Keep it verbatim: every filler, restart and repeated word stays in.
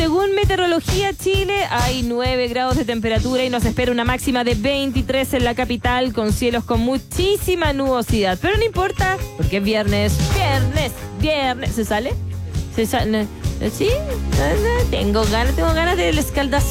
según Meteorología Chile, hay nueve grados de temperatura y nos espera una máxima de veintitrés en la capital, con cielos con muchísima nubosidad. Pero no importa, porque es viernes, viernes, viernes. ¿Se sale? ¿Se sale? ¿Sí? Tengo ganas, tengo ganas del escaldazón.